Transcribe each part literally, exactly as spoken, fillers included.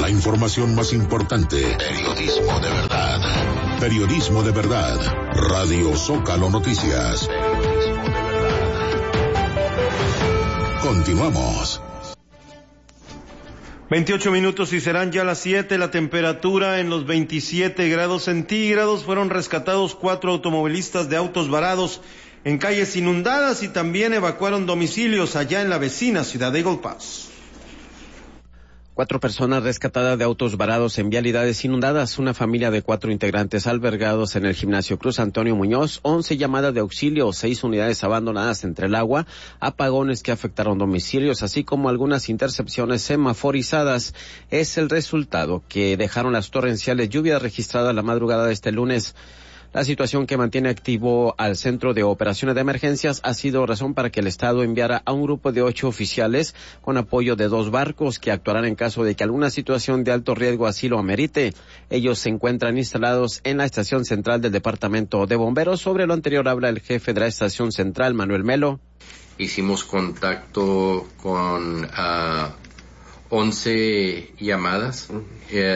La información más importante. Periodismo de verdad. Periodismo de verdad. Radio Zócalo Noticias. Periodismo de verdad. Continuamos. veintiocho minutos y serán ya las siete. La temperatura en los veintisiete grados centígrados. Fueron rescatados cuatro automovilistas de autos varados en calles inundadas y también evacuaron domicilios allá en la vecina ciudad de Eagle Pass. Cuatro personas rescatadas de autos varados en vialidades inundadas, una familia de cuatro integrantes albergados en el gimnasio Cruz Antonio Muñoz, once llamadas de auxilio, seis unidades abandonadas entre el agua, apagones que afectaron domicilios, así como algunas intercepciones semaforizadas. Es el resultado que dejaron las torrenciales lluvias registradas la madrugada de este lunes. La situación que mantiene activo al Centro de Operaciones de Emergencias ha sido razón para que el Estado enviara a un grupo de ocho oficiales con apoyo de dos barcos que actuarán en caso de que alguna situación de alto riesgo así lo amerite. Ellos se encuentran instalados en la estación central del Departamento de Bomberos. Sobre lo anterior habla el jefe de la estación central, Manuel Melo. Hicimos contacto con uh, once llamadas uh,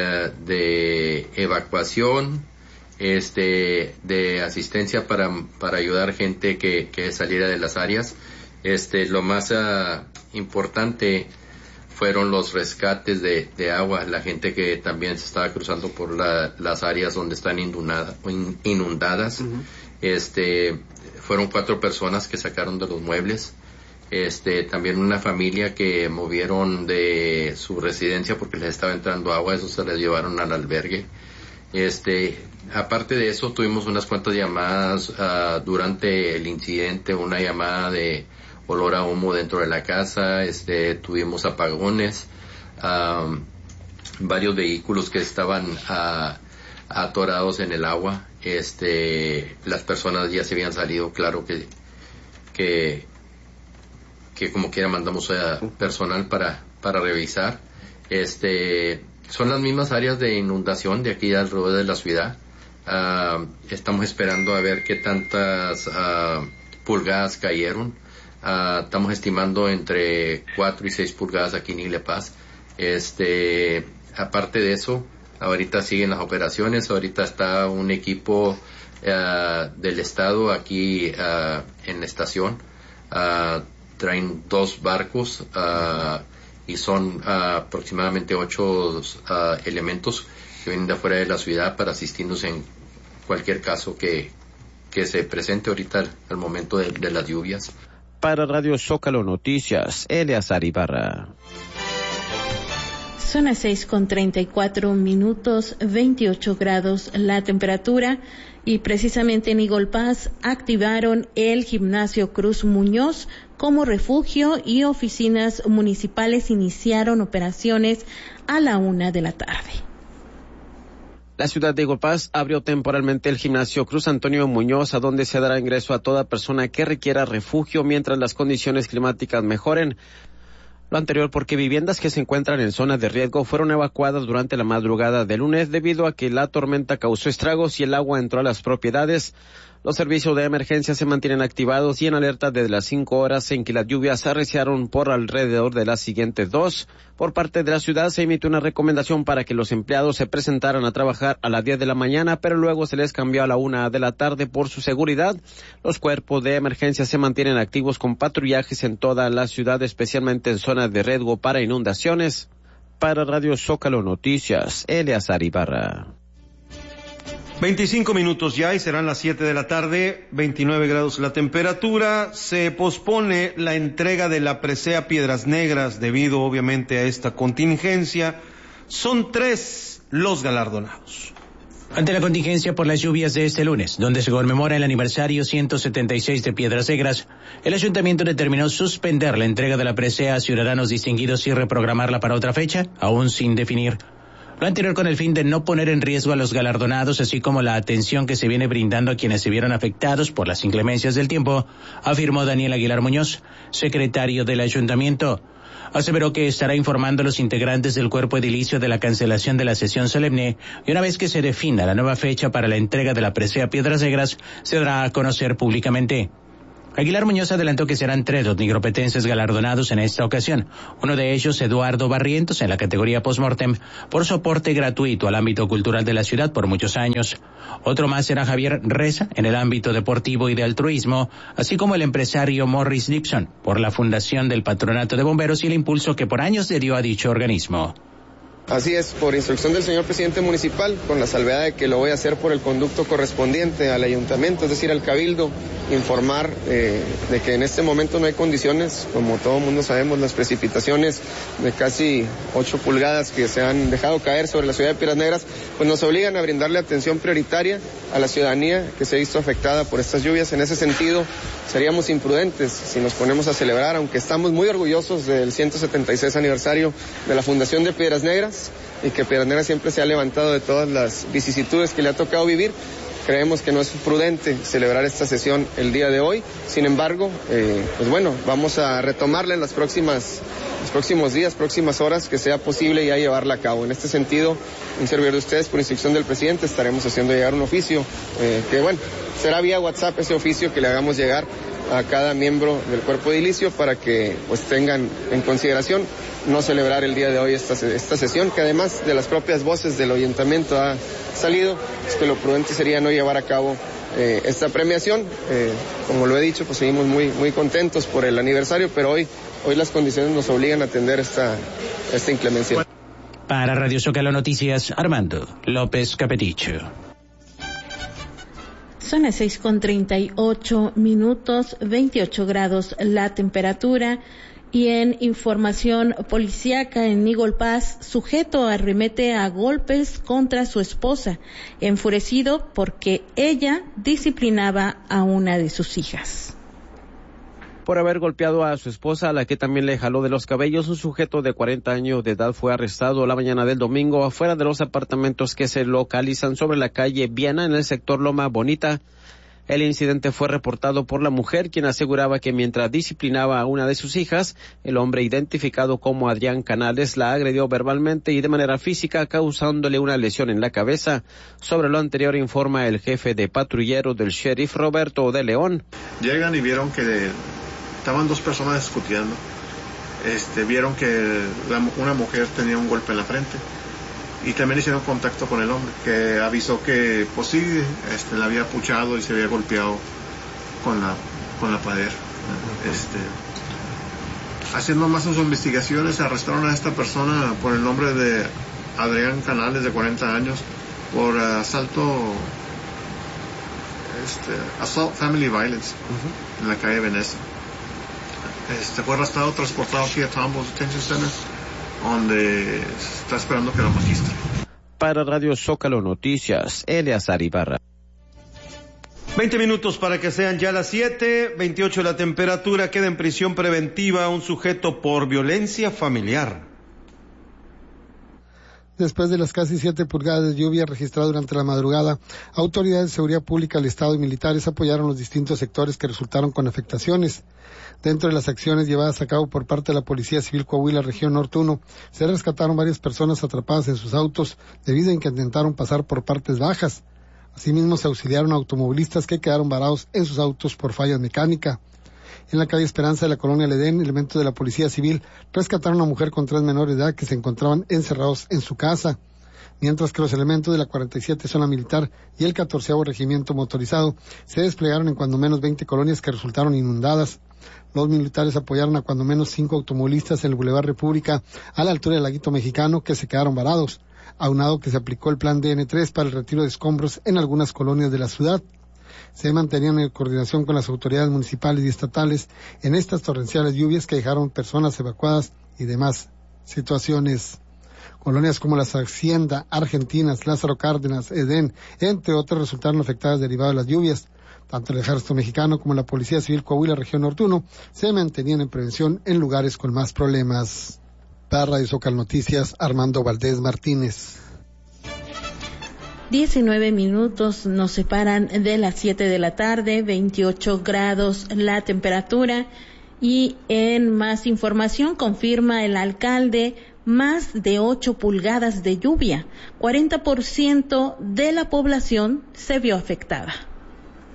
de evacuación, este de asistencia para para ayudar gente que que saliera de las áreas. Este lo más uh, importante fueron los rescates de de agua, la gente que también se estaba cruzando por la, las áreas donde están inundada, inundadas. Uh-huh. Este fueron cuatro personas que sacaron de los muebles. Este también una familia que movieron de su residencia porque les estaba entrando agua, eso se les llevaron al albergue. Este, aparte de eso, tuvimos unas cuantas llamadas uh, durante el incidente, una llamada de olor a humo dentro de la casa, este, tuvimos apagones, um, varios vehículos que estaban uh, atorados en el agua, este, las personas ya se habían salido, claro que, que, que como quiera mandamos a personal para, para revisar, este, son las mismas áreas de inundación de aquí alrededor de la ciudad. Uh, estamos esperando a ver qué tantas uh, pulgadas cayeron. Uh, estamos estimando entre cuatro y seis pulgadas aquí en Eagle Pass. Este, aparte de eso, ahorita siguen las operaciones. Ahorita está un equipo uh, del estado aquí uh, en la estación. Uh, traen dos barcos. Uh, y son uh, aproximadamente ocho uh, elementos que vienen de afuera de la ciudad para asistirnos en cualquier caso que, que se presente ahorita al, al momento de, de las lluvias. Para Radio Zócalo Noticias, Eleazar Ibarra. Son las seis con treinta y cuatro minutos, veintiocho grados la temperatura, y precisamente en Eagle Pass activaron el gimnasio Cruz Muñoz como refugio y oficinas municipales iniciaron operaciones a la una de la tarde. La ciudad de Eagle Pass abrió temporalmente el gimnasio Cruz Antonio Muñoz, a donde se dará ingreso a toda persona que requiera refugio mientras las condiciones climáticas mejoren. Lo anterior porque viviendas que se encuentran en zonas de riesgo fueron evacuadas durante la madrugada de lunes debido a que la tormenta causó estragos y el agua entró a las propiedades. Los servicios de emergencia se mantienen activados y en alerta desde las cinco horas en que las lluvias se arreciaron por alrededor de las siguientes dos. Por parte de la ciudad se emitió una recomendación para que los empleados se presentaran a trabajar a las diez de la mañana, pero luego se les cambió a la una de la tarde por su seguridad. Los cuerpos de emergencia se mantienen activos con patrullajes en toda la ciudad, especialmente en zonas de riesgo para inundaciones. Para Radio Zócalo Noticias, Eleazar Ibarra. veinticinco minutos ya y serán las siete de la tarde, veintinueve grados la temperatura. Se pospone la entrega de la presea Piedras Negras debido obviamente a esta contingencia. Son tres los galardonados. Ante la contingencia por las lluvias de este lunes, donde se conmemora el aniversario ciento setenta y seis de Piedras Negras, el ayuntamiento determinó suspender la entrega de la presea a ciudadanos distinguidos y reprogramarla para otra fecha, aún sin definir. Lo anterior con el fin de no poner en riesgo a los galardonados, así como la atención que se viene brindando a quienes se vieron afectados por las inclemencias del tiempo, afirmó Daniel Aguilar Muñoz, secretario del ayuntamiento. Aseveró que estará informando a los integrantes del cuerpo edilicio de la cancelación de la sesión solemne y una vez que se defina la nueva fecha para la entrega de la presea Piedras Negras, se dará a conocer públicamente. Aguilar Muñoz adelantó que serán tres los nigropetenses galardonados en esta ocasión. Uno de ellos, Eduardo Barrientos, en la categoría postmortem, por soporte gratuito al ámbito cultural de la ciudad por muchos años. Otro más será Javier Reza, en el ámbito deportivo y de altruismo, así como el empresario Morris Dixon, por la fundación del Patronato de Bomberos y el impulso que por años le dio a dicho organismo. Así es, por instrucción del señor presidente municipal, con la salvedad de que lo voy a hacer por el conducto correspondiente al ayuntamiento, es decir, al cabildo, informar eh, de que en este momento no hay condiciones, como todo el mundo sabemos, las precipitaciones de casi ocho pulgadas que se han dejado caer sobre la ciudad de Piedras Negras, pues nos obligan a brindarle atención prioritaria a la ciudadanía que se ha visto afectada por estas lluvias. En ese sentido, seríamos imprudentes si nos ponemos a celebrar, aunque estamos muy orgullosos del ciento setenta y seis aniversario de la fundación de Piedras Negras, y que Piedras Negras siempre se ha levantado de todas las vicisitudes que le ha tocado vivir. Creemos que no es prudente celebrar esta sesión el día de hoy. Sin embargo, eh, pues bueno, vamos a retomarla en las próximas, los próximos días, próximas horas, que sea posible ya llevarla a cabo. En este sentido, un servidor de ustedes, por instrucción del presidente, estaremos haciendo llegar un oficio, eh, que bueno, será vía WhatsApp ese oficio que le hagamos llegar a cada miembro del cuerpo edilicio para que pues tengan en consideración no celebrar el día de hoy esta, esta sesión, que además de las propias voces del ayuntamiento ha salido, es que lo prudente sería no llevar a cabo eh, esta premiación. Eh, como lo he dicho, pues seguimos muy, muy contentos por el aniversario, pero hoy, hoy las condiciones nos obligan a atender esta, esta inclemencia. Para Radio Zócalo Noticias, Armando López Capeticho. Son las seis con treinta y ocho minutos, veintiocho grados la temperatura. Y en información policíaca, en Eagle Pass, sujeto arremete a golpes contra su esposa, enfurecido porque ella disciplinaba a una de sus hijas. Por haber golpeado a su esposa, a la que también le jaló de los cabellos, un sujeto de cuarenta años de edad fue arrestado la mañana del domingo afuera de los apartamentos que se localizan sobre la calle Viana en el sector Loma Bonita. El incidente fue reportado por la mujer, quien aseguraba que mientras disciplinaba a una de sus hijas, el hombre identificado como Adrián Canales la agredió verbalmente y de manera física, causándole una lesión en la cabeza. Sobre lo anterior informa el jefe de patrullero del sheriff, Roberto de León. Llegan y vieron que estaban dos personas discutiendo. Este, vieron que la, una mujer tenía un golpe en la frente. Y también hicieron contacto con el hombre, que avisó que, pues sí, este, la había puchado y se había golpeado con la, con la pader. Este, haciendo más sus investigaciones, arrestaron a esta persona por el nombre de Adrián Canales, de cuarenta años, por asalto, este, assault family violence, uh-huh, en la calle Venecia. Este, fue arrestado, transportado aquí a Tomball Detention Center, donde está esperando que lo magistre. Para Radio Zócalo Noticias, Eleazar Ibarra. Veinte minutos para que sean ya las siete, veintiocho la temperatura. Queda en prisión preventiva un sujeto por violencia familiar. Después de las casi siete pulgadas de lluvia registradas durante la madrugada, autoridades de seguridad pública del Estado y militares apoyaron los distintos sectores que resultaron con afectaciones. Dentro de las acciones llevadas a cabo por parte de la Policía Civil Coahuila, Región Norte uno, se rescataron varias personas atrapadas en sus autos debido a que intentaron pasar por partes bajas. Asimismo, se auxiliaron a automovilistas que quedaron varados en sus autos por falla mecánica. En la calle Esperanza de la colonia Ledén, elementos de la Policía Civil rescataron a una mujer con tres menores de edad que se encontraban encerrados en su casa, mientras que los elementos de la cuarenta y siete Zona Militar y el catorceavo Regimiento Motorizado se desplegaron en cuando menos veinte colonias que resultaron inundadas. Los militares apoyaron a cuando menos cinco automovilistas en el Boulevard República a la altura del Laguito Mexicano que se quedaron varados, aunado que se aplicó el plan D N tres para el retiro de escombros en algunas colonias de la ciudad. Se mantenían en coordinación con las autoridades municipales y estatales en estas torrenciales lluvias que dejaron personas evacuadas y demás situaciones. Colonias como las Hacienda, Argentinas, Lázaro Cárdenas, Edén, entre otras, resultaron afectadas derivado de las lluvias. Tanto el Ejército Mexicano como la Policía Civil Coahuila, Región Norte uno, se mantenían en prevención en lugares con más problemas. Para Radio Zócalo Noticias, Armando Valdés Martínez. diecinueve minutos nos separan de las siete de la tarde, veintiocho grados la temperatura. Y en más información, confirma el alcalde más de ocho pulgadas de lluvia. cuarenta por ciento de la población se vio afectada.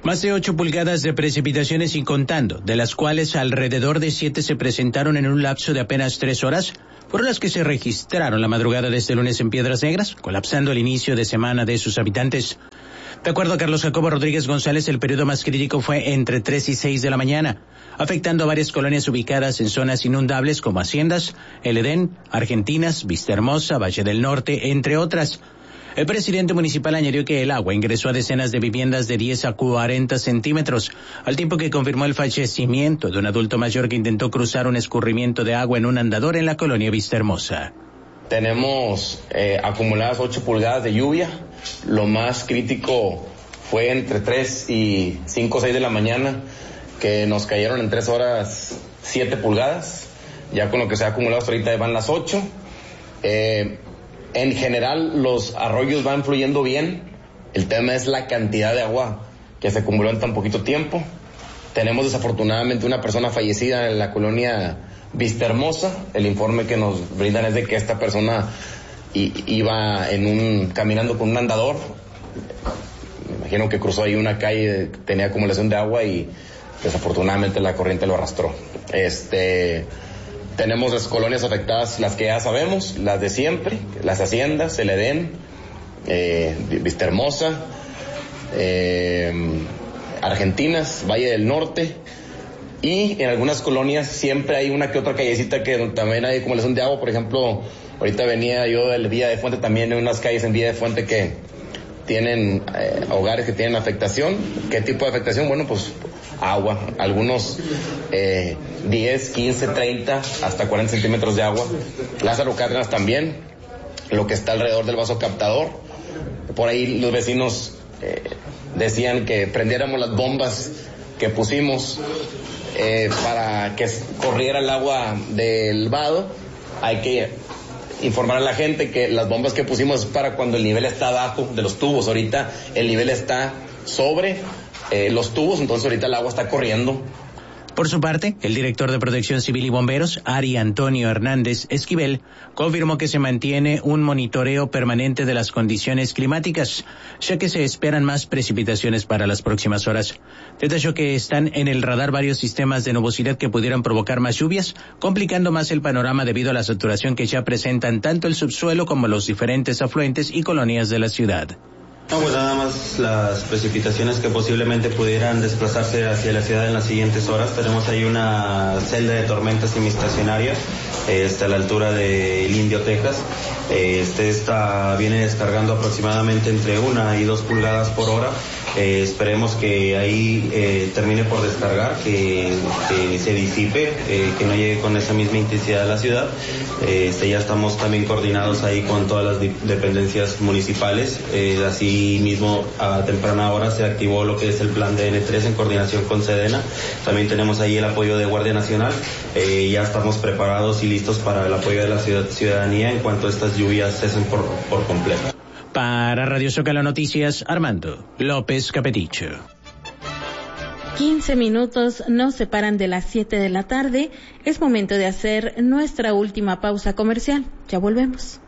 Más de ocho pulgadas de precipitaciones y contando, de las cuales alrededor de siete se presentaron en un lapso de apenas tres horas, fueron las que se registraron la madrugada de este lunes en Piedras Negras, colapsando el inicio de semana de sus habitantes. De acuerdo a Carlos Jacobo Rodríguez González, el periodo más crítico fue entre tres y seis de la mañana, afectando a varias colonias ubicadas en zonas inundables como Haciendas, El Edén, Argentinas, Vistahermosa, Valle del Norte, entre otras. El presidente municipal añadió que el agua ingresó a decenas de viviendas de diez a cuarenta centímetros, al tiempo que confirmó el fallecimiento de un adulto mayor que intentó cruzar un escurrimiento de agua en un andador en la colonia Vistahermosa. Tenemos eh, acumuladas ocho pulgadas de lluvia. Lo más crítico fue entre tres y cinco o seis de la mañana, que nos cayeron en tres horas siete pulgadas. Ya con lo que se ha acumulado hasta ahorita van las ocho. Eh, En general, los arroyos van fluyendo bien. El tema es la cantidad de agua que se acumuló en tan poquito tiempo. Tenemos desafortunadamente una persona fallecida en la colonia Vistahermosa. El informe que nos brindan es de que esta persona iba en un caminando con un andador. Me imagino que cruzó ahí una calle, tenía acumulación de agua y desafortunadamente la corriente lo arrastró. Este... Tenemos las colonias afectadas, las que ya sabemos, las de siempre, las Haciendas, El Edén, eh, Vistahermosa, eh, Argentinas, Valle del Norte, y en algunas colonias siempre hay una que otra callecita que también hay acumulación de agua. Por ejemplo, ahorita venía yo del Villa de Fuente, también hay unas calles en Villa de Fuente que tienen eh, hogares que tienen afectación. ¿Qué tipo de afectación? Bueno, pues agua, algunos eh, diez, quince, treinta, hasta cuarenta centímetros de agua. Lázaro Cárdenas también, lo que está alrededor del vaso captador. Por ahí los vecinos eh, decían que prendiéramos las bombas que pusimos eh, para que corriera el agua del vado. Hay que informar a la gente que las bombas que pusimos es para cuando el nivel está abajo de los tubos. Ahorita el nivel está sobre Eh, los tubos, entonces ahorita el agua está corriendo. Por su parte, el director de Protección Civil y Bomberos, Ari Antonio Hernández Esquivel, confirmó que se mantiene un monitoreo permanente de las condiciones climáticas, ya que se esperan más precipitaciones para las próximas horas. Detalló que están en el radar varios sistemas de nubosidad que pudieran provocar más lluvias, complicando más el panorama debido a la saturación que ya presentan tanto el subsuelo como los diferentes afluentes y colonias de la ciudad. No, pues nada más las precipitaciones que posiblemente pudieran desplazarse hacia la ciudad en las siguientes horas. Tenemos ahí una celda de tormentas semiestacionarias este, a la altura del Indio, Texas. Este, esta viene descargando aproximadamente entre una y dos pulgadas por hora. Eh, esperemos que ahí eh, termine por descargar, que, que se disipe, eh, que no llegue con esa misma intensidad a la ciudad. Eh, este, ya estamos también coordinados ahí con todas las di- dependencias municipales. Eh, así mismo a temprana hora se activó lo que es el plan de N tres en coordinación con Sedena. También tenemos ahí el apoyo de Guardia Nacional. Eh, ya estamos preparados y listos para el apoyo de la ciudad- ciudadanía en cuanto estas lluvias cesen por, por completo. Para Radio Zócalo Noticias, Armando López Capeticho. quince minutos nos separan de las siete de la tarde. Es momento de hacer nuestra última pausa comercial. Ya volvemos.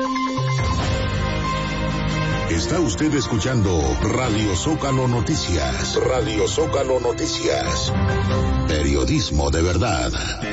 Está usted escuchando Radio Zócalo Noticias. Radio Zócalo Noticias. Periodismo de verdad.